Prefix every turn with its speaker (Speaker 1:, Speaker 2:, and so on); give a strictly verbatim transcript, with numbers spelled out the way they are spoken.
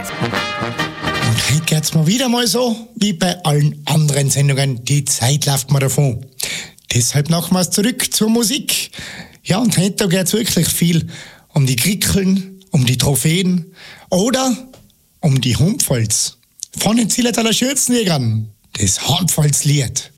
Speaker 1: Und heute geht's mir wieder mal so, wie bei allen anderen Sendungen. Die Zeit läuft mir davon. Deshalb nochmals zurück zur Musik. Ja, und heute geht's wirklich viel um die Krickeln, um die Trophäen oder um die Handvolz. Von den Zillertaler Schürzenjägern, das Handvolzlied.